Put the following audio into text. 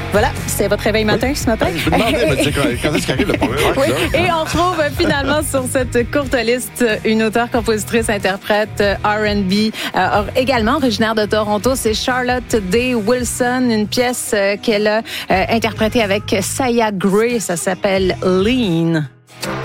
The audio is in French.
Voilà, c'est votre réveil matin ce matin. Je me demandais, mais quand est-ce qu'arrive le premier rock, Oui. là? Et on trouve finalement sur cette courte liste une auteure, compositrice, interprète R&B, également originaire de Toronto. C'est Charlotte Day Wilson, une pièce qu'elle a interprétée avec Saya Gray. Ça s'appelle Lean.